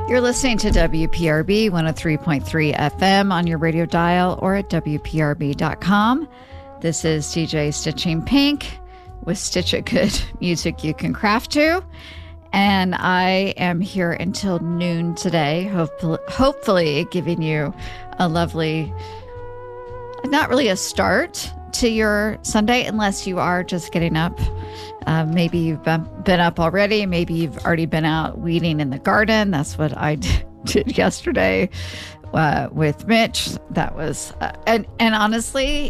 You're listening to WPRB 103.3 FM on your radio dial or at WPRB.com. This is DJ Stitching Pink with Stitch It Good music you can craft to. And I am here until noon today, hopefully giving you a lovely, not really a start to your Sunday, unless you are just getting up. Maybe you've been up already. Maybe you've already been out weeding in the garden. That's what I did yesterday with Mitch. That was, and honestly,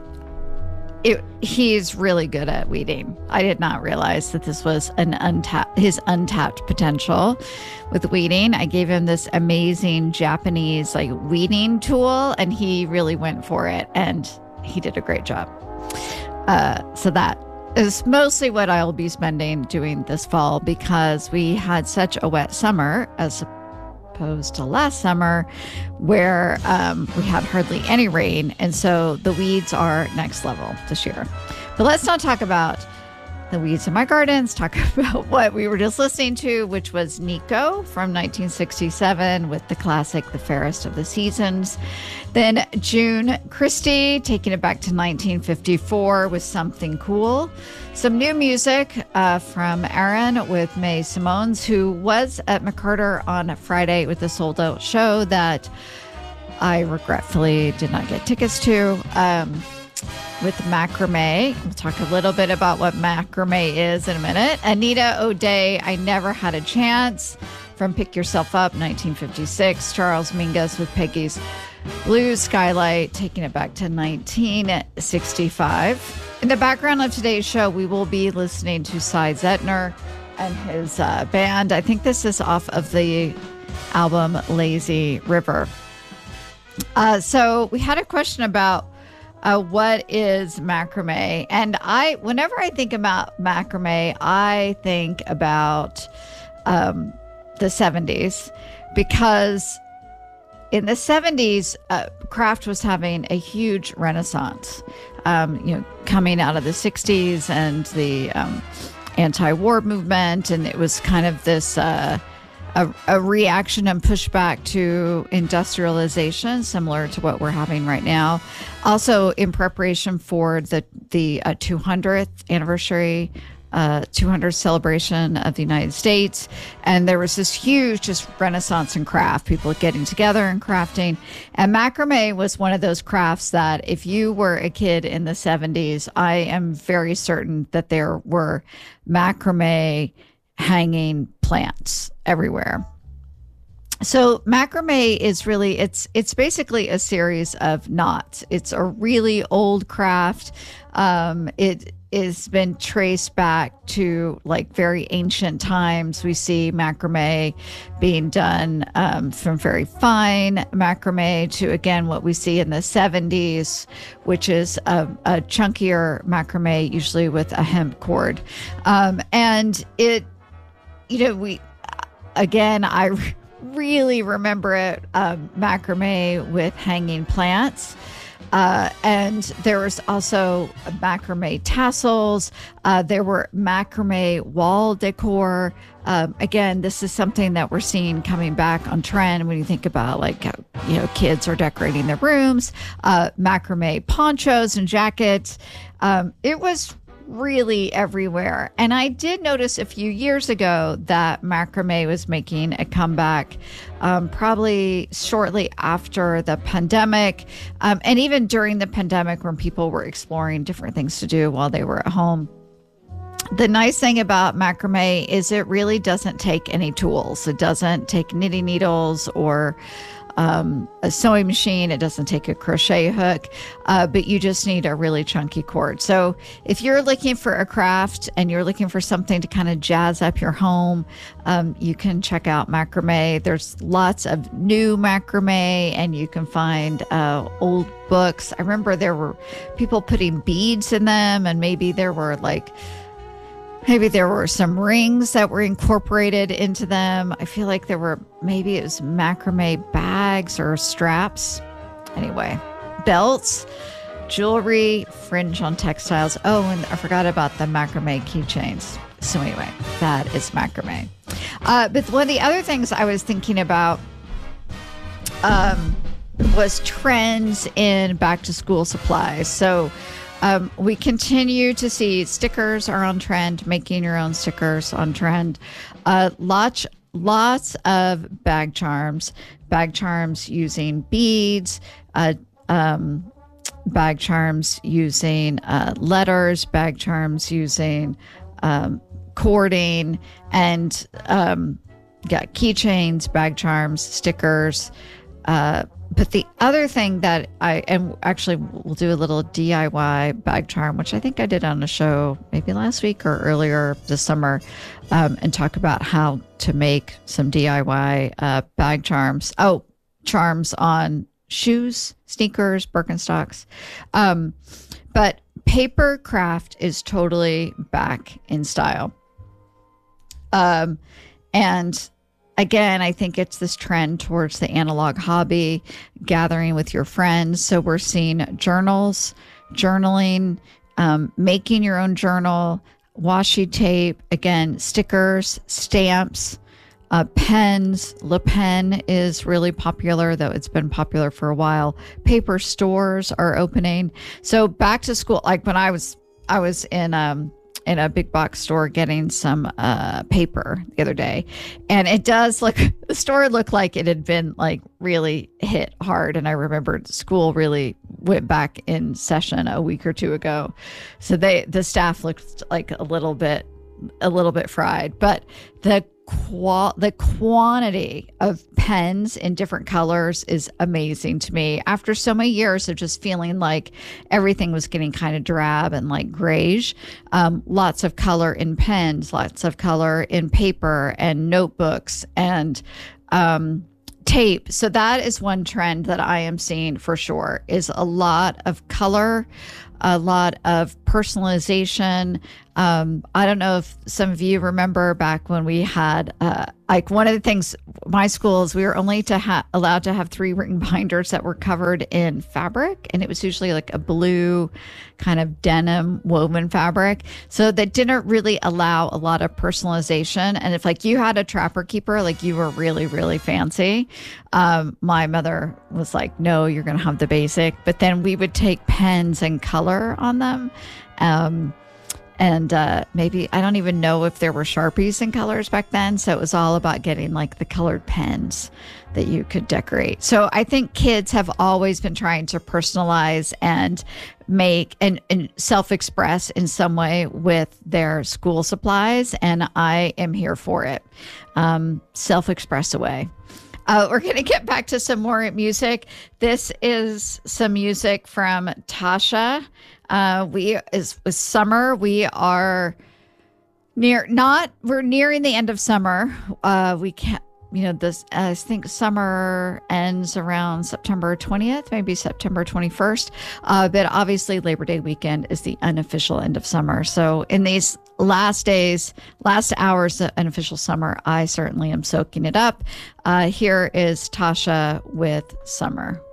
he's really good at weeding. I did not realize that this was his untapped potential with weeding. I gave him this amazing Japanese weeding tool, and he really went for it, and he did a great job. So that is mostly what I'll be spending doing this fall, because we had such a wet summer as opposed to last summer where we had hardly any rain. And so the weeds are next level this year. But let's not talk about the weeds in my gardens, talk about what we were just listening to, which was Nico from 1967 with the classic The Fairest of the Seasons. Then June Christie taking it back to 1954 with Something Cool. Some new music from Aaron with Mae Simones, who was at McCarter on Friday with a sold-out show that I regretfully did not get tickets to. With macrame. We'll talk a little bit about what macrame is in a minute. Anita O'Day, I Never Had a Chance from Pick Yourself Up, 1956. Charles Mingus with Peggy's Blue Skylight, taking it back to 1965. In the background of today's show, we will be listening to Cy Zentner and his band. I think this is off of the album Lazy River. So we had a question about what is macrame? And whenever I think about macrame, I think about the 70s, because in the 70s, craft was having a huge renaissance, coming out of the 60s and the anti-war movement. And it was kind of this a reaction and pushback to industrialization, similar to what we're having right now. Also, in preparation for the 200th anniversary, 200th celebration of the United States. And there was this huge just renaissance in craft, people getting together and crafting. And macrame was one of those crafts that if you were a kid in the 70s, I am very certain that there were macrame hanging plants everywhere. So macrame is really, it's basically a series of knots. It's a really old craft. It has been traced back to very ancient times. We see macrame being done from very fine macrame to, again, what we see in the 70s, which is a chunkier macrame, usually with a hemp cord. And it, I really remember it, macrame with hanging plants. And there was also macrame tassels. There were macrame wall decor. Again, this is something that we're seeing coming back on trend when you think about kids are decorating their rooms, macrame ponchos and jackets. It was really everywhere. And I did notice a few years ago that macrame was making a comeback, probably shortly after the pandemic. And even during the pandemic, when people were exploring different things to do while they were at home. The nice thing about macrame is it really doesn't take any tools. It doesn't take knitting needles or a sewing machine. It doesn't take a crochet hook, but you just need a really chunky cord. So if you're looking for a craft and you're looking for something to kind of jazz up your home, you can check out macrame. There's lots of new macrame, and you can find old books. I remember there were people putting beads in them, and maybe there were some rings that were incorporated into them. I feel like maybe it was macrame bags or straps. Anyway, belts, jewelry, fringe on textiles. Oh, and I forgot about the macrame keychains. So anyway, that is macrame. But one of the other things I was thinking about was trends in back to school supplies. So we continue to see stickers are on trend, making your own stickers on trend. Lots of bag charms using beads, bag charms using letters, bag charms using cording, and keychains, bag charms, stickers. But the other thing that we'll do a little DIY bag charm, which I think I did on a show maybe last week or earlier this summer, and talk about how to make some DIY bag charms. Oh, charms on shoes, sneakers, Birkenstocks. But paper craft is totally back in style. And again, I think it's this trend towards the analog hobby, gathering with your friends. So we're seeing journals, journaling, making your own journal, washi tape, again, stickers, stamps, pens. Le Pen is really popular, though it's been popular for a while. Paper stores are opening. So back to school, like when I was in a big box store getting some paper the other day, and the store looked like it had been like really hit hard. And I remembered school really went back in session a week or two ago, so the staff looked like a little bit fried. But the quantity of pens in different colors is amazing to me. After so many years of just feeling like everything was getting kind of drab and like grayish, lots of color in pens, lots of color in paper and notebooks and tape. So that is one trend that I am seeing for sure, is a lot of color, a lot of personalization. I don't know if some of you remember back when we had, like one of the things, my schools, we were only allowed to have 3 ring binders that were covered in fabric. And it was usually like a blue kind of denim woven fabric. So that didn't really allow a lot of personalization. And if like you had a Trapper Keeper, like you were really, really fancy. My mother was like, no, you're going to have the basic. But then we would take pens and color on them. And maybe, I don't even know if there were Sharpies and colors back then. So it was all about getting like the colored pens that you could decorate. So I think kids have always been trying to personalize and make and self-express in some way with their school supplies. And I am here for it. Self-express away. We're going to get back to some more music. This is some music from Tasha. With summer, we're nearing the end of summer. We can't, I think summer ends around September 20th, maybe September 21st. But obviously Labor Day weekend is the unofficial end of summer. So in these last hours of unofficial summer, I certainly am soaking it up. Here is Tasha with Summer.